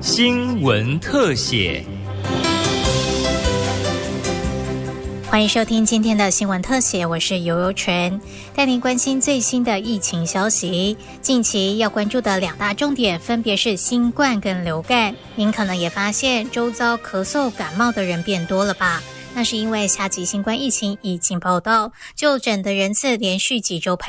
新闻特写。 欢迎收听今天的新闻特写，我是游游纯，带您关心最新的疫情消息。近期要关注的两大重点分别是新冠跟流感。您可能也发现周遭咳嗽感冒的人变多了吧？那是因为夏季新冠疫情已经报道，就诊的人次连续几周